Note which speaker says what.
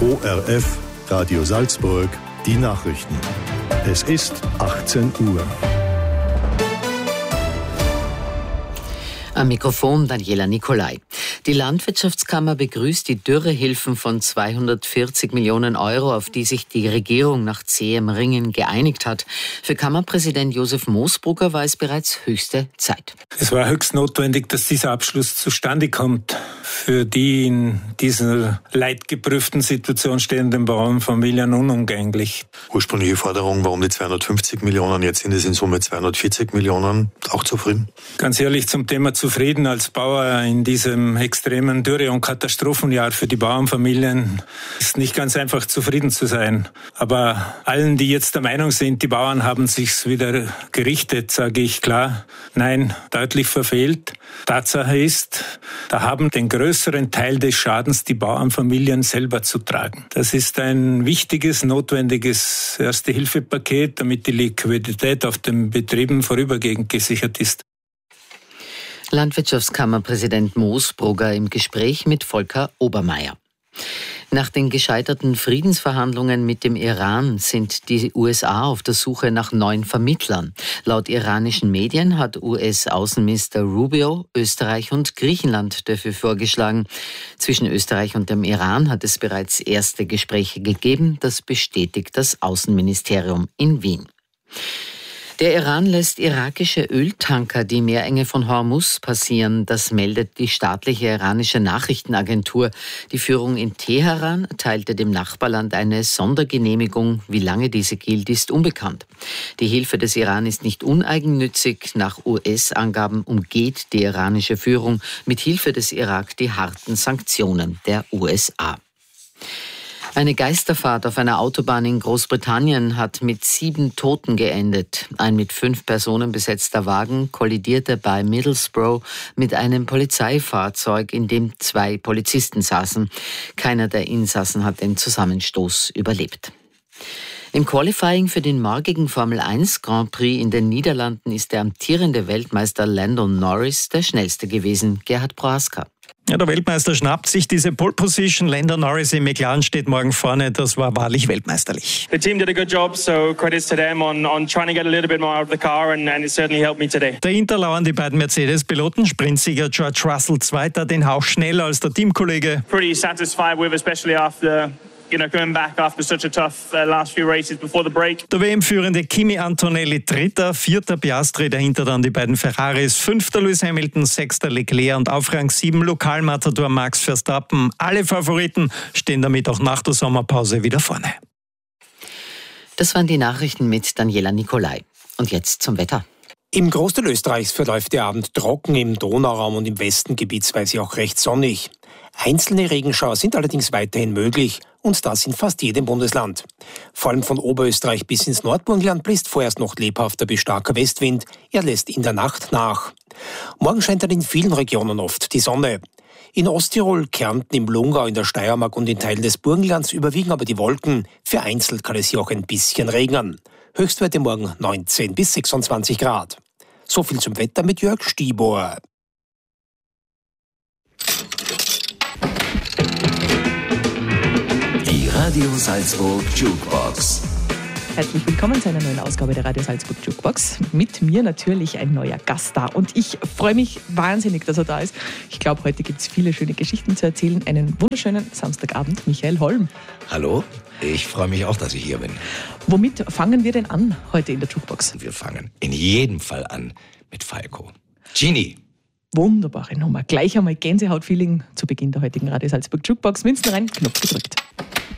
Speaker 1: ORF Radio Salzburg, die Nachrichten. Es ist 18 Uhr.
Speaker 2: Am Mikrofon Daniela Nicolai. Die Landwirtschaftskammer begrüßt die Dürrehilfen von 240 Millionen Euro, auf die sich die Regierung nach zähem Ringen geeinigt hat. Für Kammerpräsident Josef Moosbrugger war es bereits höchste Zeit.
Speaker 3: Es war höchst notwendig, dass dieser Abschluss zustande kommt. Für die in dieser leidgeprüften Situation stehenden Bauernfamilien unumgänglich.
Speaker 4: Ursprüngliche Forderung war um die 250 Millionen, jetzt sind es in Summe 240 Millionen. Auch zufrieden?
Speaker 3: Ganz ehrlich, zum Thema zufrieden als Bauer in diesem extremen Dürre- und Katastrophenjahr für die Bauernfamilien ist nicht ganz einfach zufrieden zu sein. Aber allen, die jetzt der Meinung sind, die Bauern haben sich's wieder gerichtet, sage ich klar, nein, deutlich verfehlt. Tatsache ist, da haben den größeren Teil des Schadens die Bauernfamilien selber zu tragen. Das ist ein wichtiges, notwendiges Erste-Hilfe-Paket, damit die Liquidität auf den Betrieben vorübergehend gesichert ist.
Speaker 2: Landwirtschaftskammerpräsident Moosbrugger im Gespräch mit Volker Obermeier. Nach den gescheiterten Friedensverhandlungen mit dem Iran sind die USA auf der Suche nach neuen Vermittlern. Laut iranischen Medien hat US-Außenminister Rubio Österreich und Griechenland dafür vorgeschlagen. Zwischen Österreich und dem Iran hat es bereits erste Gespräche gegeben. Das bestätigt das Außenministerium in Wien. Der Iran lässt irakische Öltanker die Meerenge von Hormuz passieren. Das meldet die staatliche iranische Nachrichtenagentur. Die Führung in Teheran teilte dem Nachbarland eine Sondergenehmigung. Wie lange diese gilt, ist unbekannt. Die Hilfe des Iran ist nicht uneigennützig. Nach US-Angaben umgeht die iranische Führung mit Hilfe des Irak die harten Sanktionen der USA. Eine Geisterfahrt auf einer Autobahn in Großbritannien hat mit 7 Toten geendet. Ein mit 5 Personen besetzter Wagen kollidierte bei Middlesbrough mit einem Polizeifahrzeug, in dem 2 Polizisten saßen. Keiner der Insassen hat den Zusammenstoß überlebt. Im Qualifying für den morgigen Formel 1 Grand Prix in den Niederlanden ist der amtierende Weltmeister Lando Norris der schnellste gewesen. Gerhard Prohaska.
Speaker 5: Ja, der Weltmeister schnappt sich diese Pole Position. Lando Norris im McLaren steht morgen vorne. Das war wahrlich weltmeisterlich.
Speaker 6: The team did a good job, so credits to them on trying to get a little bit more out of the car and it certainly helped me today.
Speaker 5: Dahinter lauern die beiden Mercedes-Piloten. Sprintsieger George Russell Zweiter, den Hauch schneller als der Teamkollege.
Speaker 6: Pretty satisfied with, especially after coming back after such a tough last few races before the break.
Speaker 5: Der WM-führende Kimi Antonelli Dritter, 4. Piastri, dahinter dann die beiden Ferraris, 5. Lewis Hamilton, 6. Leclerc und auf Rang 7 Lokalmatador Max Verstappen. Alle Favoriten stehen damit auch nach der Sommerpause wieder vorne.
Speaker 2: Das waren die Nachrichten mit Daniela Nicolai. Und jetzt zum Wetter.
Speaker 7: Im Großteil Österreichs verläuft der Abend trocken, im Donauraum und im Westen gebietsweise auch recht sonnig. Einzelne Regenschauer sind allerdings weiterhin möglich und das in fast jedem Bundesland. Vor allem von Oberösterreich bis ins Nordburgenland bläst vorerst noch lebhafter bis starker Westwind. Er lässt in der Nacht nach. Morgen scheint dann in vielen Regionen oft die Sonne. In Osttirol, Kärnten, im Lungau, in der Steiermark und in Teilen des Burgenlands überwiegen aber die Wolken. Vereinzelt kann es hier auch ein bisschen regnen. Höchstwerte morgen 19 bis 26 Grad. So viel zum Wetter mit Jörg Stibor.
Speaker 8: Die Radio Salzburg Jukebox.
Speaker 9: Herzlich willkommen zu einer neuen Ausgabe der Radio Salzburg Jukebox. Mit mir natürlich ein neuer Gast da und ich freue mich wahnsinnig, dass er da ist. Ich glaube, heute gibt es viele schöne Geschichten zu erzählen. Einen wunderschönen Samstagabend, Michael Holm.
Speaker 10: Hallo, ich freue mich auch, dass ich hier bin.
Speaker 9: Womit fangen wir denn an heute in der Jukebox?
Speaker 10: Wir fangen in jedem Fall an mit Falco. Genie.
Speaker 9: Wunderbare Nummer. Gleich einmal Gänsehaut-Feeling zu Beginn der heutigen Radio Salzburg Jukebox. Münzen rein, Knopf gedrückt.